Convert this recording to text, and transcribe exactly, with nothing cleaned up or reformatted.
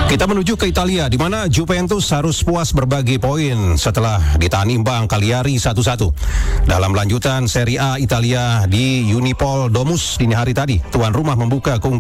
Kita menuju ke Italia, di mana Juventus harus puas berbagi poin setelah ditahan imbang Cagliari satu satu. Dalam lanjutan Serie A Italia di Unipol Domus dini hari tadi, tuan rumah membuka keunggulan